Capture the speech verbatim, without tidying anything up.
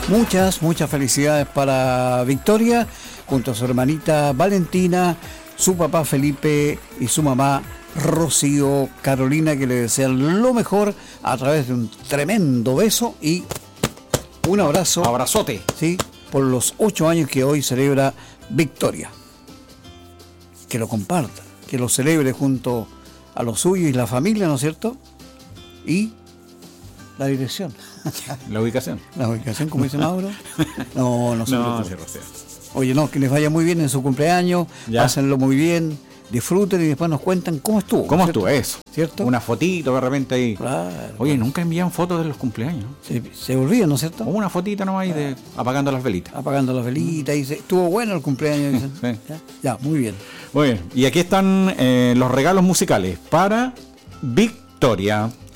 Muchas, muchas felicidades para Victoria, junto a su hermanita Valentina, su papá Felipe y su mamá Rocío Carolina, que le desean lo mejor a través de un tremendo beso y un abrazo. Abrazote. Sí, por los ocho años que hoy celebra Victoria. Que lo comparta, que lo celebre junto a los suyos y la familia, ¿no es cierto? Y la dirección. La ubicación. La ubicación, como dice Mauro. No, no se No, preocupe. sí, Oye, no, que les vaya muy bien en su cumpleaños, ya. Pásenlo muy bien, disfruten y después nos cuentan cómo estuvo. ¿Cómo ¿cierto? estuvo eso? ¿Cierto? Una fotito de repente ahí. Claro. Oye, nunca envían fotos de los cumpleaños. Se, se olvidan, ¿no es cierto? O una fotita nomás ahí de apagando las velitas. Apagando las velitas y dice, estuvo bueno el cumpleaños. Dicen. Sí. ¿Ya? Ya, muy bien. Muy bien. Y aquí están eh, los regalos musicales para Victoria.